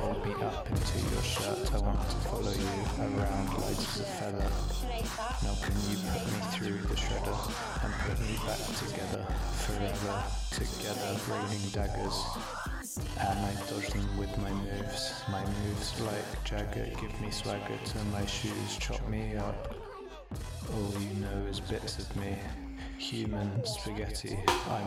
fold me up into your shirt. I want to follow you around light as a feather. Now can you put me through the shredder and put me back together, forever together, raining daggers. And I dodge them with my moves like Jagger, give me swagger to my shoes, chop me up. All you know is bits of me, human spaghetti. I'm